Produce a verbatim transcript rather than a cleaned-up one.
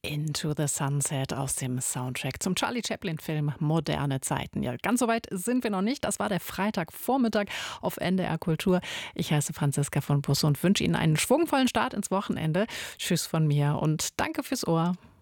Into the Sunset aus dem Soundtrack zum Charlie Chaplin-Film Moderne Zeiten. Ja, ganz so weit sind wir noch nicht. Das war der Freitagvormittag auf N D R Kultur. Ich heiße Franziska von Busse und wünsche Ihnen einen schwungvollen Start ins Wochenende. Tschüss von mir und danke fürs Ohr.